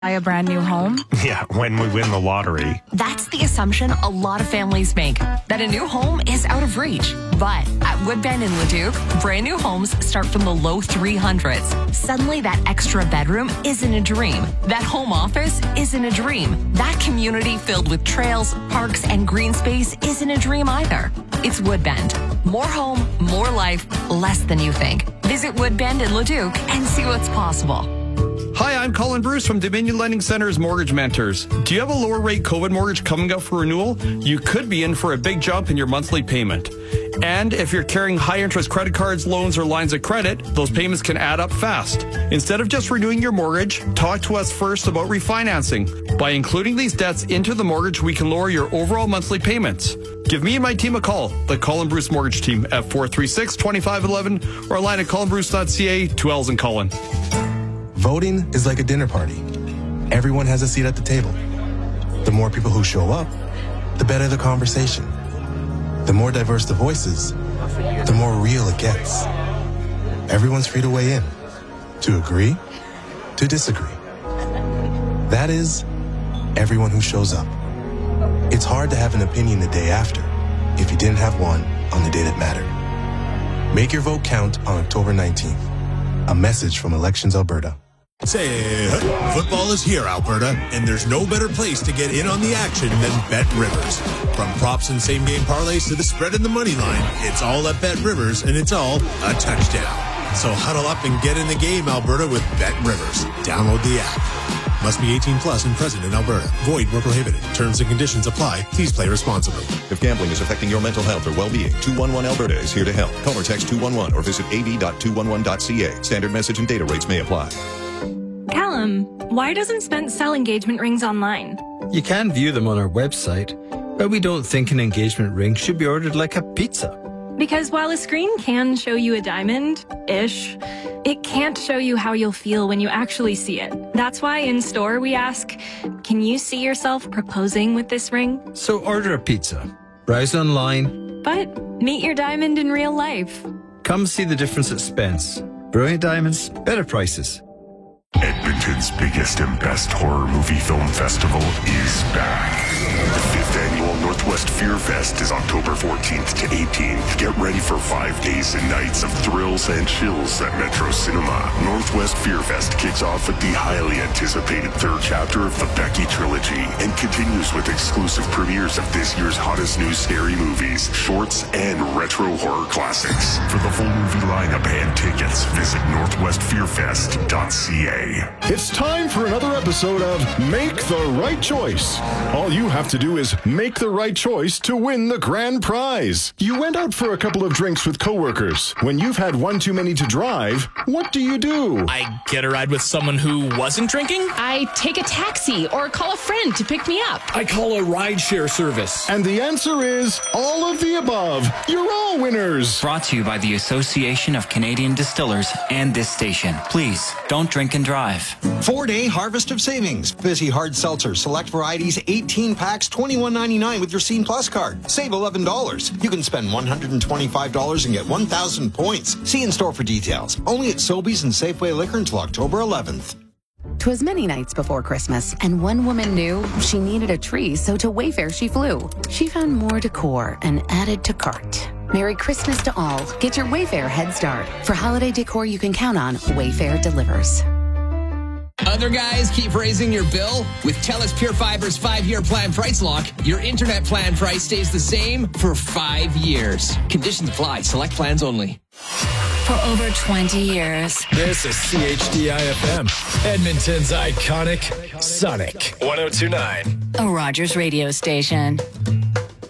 Buy a brand new home? Yeah, when we win the lottery. That's the assumption a lot of families make, that a new home is out of reach. But at Woodbend in Leduc, brand new homes start from the low 300s. Suddenly, that extra bedroom isn't a dream. That home office isn't a dream. That community filled with trails, parks, and green space isn't a dream either. It's Woodbend. More home, more life, less than you think. Visit Woodbend in Leduc and see what's possible. Hi, I'm Colin Bruce from Dominion Lending Center's Mortgage Mentors. Do you have a lower rate COVID mortgage coming up for renewal? You could be in for a big jump in your monthly payment. And if you're carrying high interest credit cards, loans, or lines of credit, those payments can add up fast. Instead of just renewing your mortgage, talk to us first about refinancing. By including these debts into the mortgage, we can lower your overall monthly payments. Give me and my team a call, the Colin Bruce Mortgage Team at 436-2511 or online at colinbruce.ca, 2 L's in Colin. Voting is like a dinner party. Everyone has a seat at the table. The more people who show up, the better the conversation. The more diverse the voices, the more real it gets. Everyone's free to weigh in, to agree, to disagree. That is, everyone who shows up. It's hard to have an opinion the day after if you didn't have one on the day that mattered. Make your vote count on October 19th. A message from Elections Alberta. Say, football is here, Alberta, and there's no better place to get in on the action than Bet Rivers. From props and same-game parlays to the spread and the money line, it's all at Bet Rivers, and it's all a touchdown. So huddle up and get in the game, Alberta, with Bet Rivers. Download the app. Must be 18 plus and present in Alberta. Void where prohibited. Terms and conditions apply. Please play responsibly. If gambling is affecting your mental health or well-being, 211 Alberta is here to help. Call or text 211 or visit av.211.ca. Standard message and data rates may apply. Callum, why doesn't Spence sell engagement rings online? You can view them on our website, but we don't think an engagement ring should be ordered like a pizza. Because while a screen can show you a diamond-ish, it can't show you how you'll feel when you actually see it. That's why in store we ask, can you see yourself proposing with this ring? So order a pizza, browse online, but meet your diamond in real life. Come see the difference at Spence. Brilliant diamonds, better prices. Edmonton's biggest and best horror movie film festival is back. The 5th annual Northwest Fear Fest is October 14th to 18th. Get ready for 5 days and nights of thrills and chills at Metro Cinema. Northwest Fear Fest kicks off with the highly anticipated third chapter of the Becky trilogy and continues with exclusive premieres of this year's hottest new scary movies, shorts, and retro horror classics. For the full movie lineup and tickets, visit northwestfearfest.ca. It's time for another episode of Make the Right Choice. All you have to do is make the right choice to win the grand prize. You went out for a couple of drinks with coworkers. When you've had one too many to drive, what do? I get a ride with someone who wasn't drinking? I take a taxi or call a friend to pick me up. I call a rideshare service. And the answer is all of the above. You're all winners. Brought to you by the Association of Canadian Distillers and this station. Please, don't drink and drive. 4-day harvest of savings. Vizzy Hard Seltzer, select varieties, 18 packs, $21.99 with your Scene Plus card. Save $11. You can spend $125 and get 1,000 points. See in store for details. Only at Sobeys and Safeway Liquor until October 11th. 'Twas many nights before Christmas, and one woman knew she needed a tree, so to Wayfair she flew. She found more decor and added to cart. Merry Christmas to all. Get your Wayfair head start. For holiday decor you can count on, Wayfair delivers. Other guys keep raising your bill? With TELUS Pure Fiber's 5-year plan price lock, your internet plan price stays the same for 5 years. Conditions apply. Select plans only. For over 20 years. This is CHDI-FM, Edmonton's iconic Sonic 102.9. A Rogers radio station.